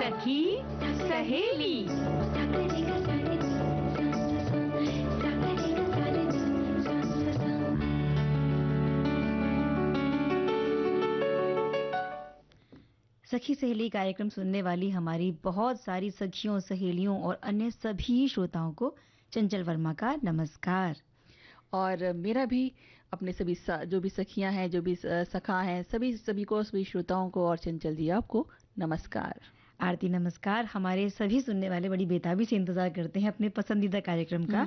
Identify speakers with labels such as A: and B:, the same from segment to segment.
A: सखी सहेली।
B: सखी सहेली कार्यक्रम सुनने वाली हमारी बहुत सारी सखियों, सहेलियों और अन्य सभी श्रोताओं को चंचल वर्मा का नमस्कार।
C: और मेरा भी अपने सभी जो भी सखियां हैं, जो भी सखा हैं, सभी को, सभी श्रोताओं को और चंचल जी आपको नमस्कार।
B: आरती नमस्कार। हमारे सभी सुनने वाले बड़ी बेताबी से इंतजार करते हैं अपने पसंदीदा कार्यक्रम का।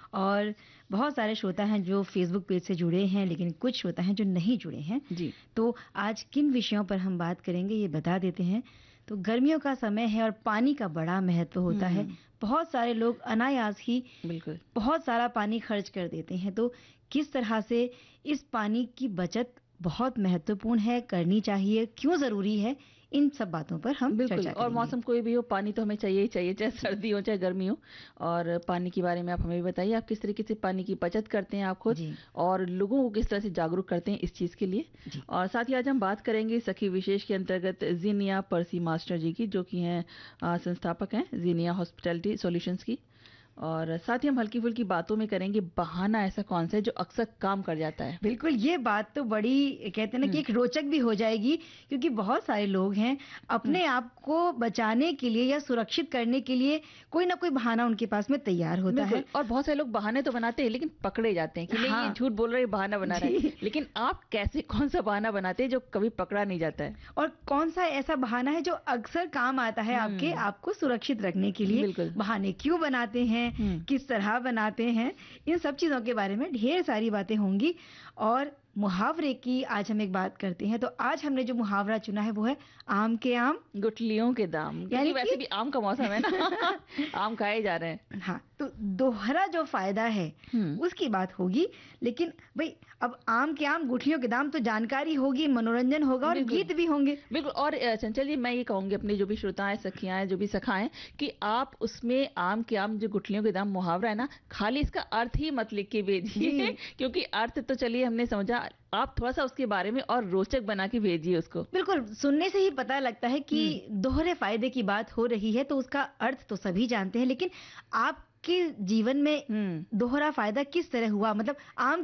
B: और बहुत सारे श्रोता हैं जो फेसबुक पेज से जुड़े हैं, लेकिन कुछ श्रोता हैं जो नहीं जुड़े हैं
C: जी।
B: तो आज किन विषयों पर हम बात करेंगे ये बता देते हैं। तो गर्मियों का समय है और पानी का बड़ा महत्व होता है। बहुत सारे लोग अनायास ही
C: बिल्कुल
B: बहुत सारा पानी खर्च कर देते हैं। तो किस तरह से इस पानी की बचत बहुत महत्वपूर्ण है, करनी चाहिए, क्यों जरूरी है, इन सब बातों पर हम चर्चा करेंगे।
C: और मौसम कोई भी हो, पानी तो हमें चाहिए ही चाहिए, चाहे सर्दी हो चाहे गर्मी हो। और पानी के बारे में आप हमें भी बताइए, आप किस तरीके से पानी की बचत करते हैं आप खुद, और लोगों को किस तरह से जागरूक करते हैं इस चीज के लिए। और साथ ही आज हम बात करेंगे सखी विशेष के अंतर्गत जीनिया पर्सी मास्टर जी की, जो कि हैं संस्थापक हैं जीनिया हॉस्पिटैलिटी सॉल्यूशंस की। और साथ ही हम हल्की फुल्की बातों में करेंगे बहाना ऐसा कौन सा है जो अक्सर काम कर जाता है।
B: बिल्कुल, ये बात तो बड़ी कहते हैं ना कि एक रोचक भी हो जाएगी, क्योंकि बहुत सारे लोग हैं अपने आप को बचाने के लिए या सुरक्षित करने के लिए कोई ना कोई बहाना उनके पास में तैयार होता है।
C: और बहुत सारे लोग बहाने तो बनाते हैं लेकिन पकड़े जाते हैं कि नहीं, ये झूठ बोल रहे, बहाना बना रहे हैं। लेकिन आप कैसे, कौन सा बहाना बनाते हैं जो कभी पकड़ा नहीं जाता है,
B: और कौन सा ऐसा बहाना है जो अक्सर काम आता है आपको सुरक्षित रखने के लिए। बहाने क्यों बनाते हैं, किस तरह बनाते हैं, इन सब चीजों के बारे में ढेर सारी बातें होंगी। और मुहावरे की आज हम एक बात करते हैं। तो आज हमने जो मुहावरा चुना है वो है आम के आम
C: गुठलियों के दाम। यानी वैसे भी आम का मौसम है ना आम खाए जा रहे हैं।
B: हाँ, तो दोहरा जो फायदा है उसकी बात होगी। लेकिन भाई अब आम के आम गुठलियों के दाम, तो जानकारी होगी, मनोरंजन होगा और गीत भी होंगे।
C: बिल्कुल। और चंचल जी, मैं ये कहूंगी अपने जो भी श्रोता है, सखियां हैं, जो भी सखा हैं, कि आप उसमें आम के आम जो गुठलियों के दाम मुहावरा है ना, खाली इसका अर्थ ही मत लिख के भेजिए क्योंकि अर्थ तो चलिए हमने समझा, आप थोड़ा सा उसके बारे में और रोचक बना के भेजिए उसको।
B: बिल्कुल, सुनने से ही पता लगता है कि दोहरे फायदे की बात हो रही है, तो उसका अर्थ तो सभी जानते हैं, लेकिन आपके जीवन में दोहरा फायदा किस तरह हुआ, मतलब आम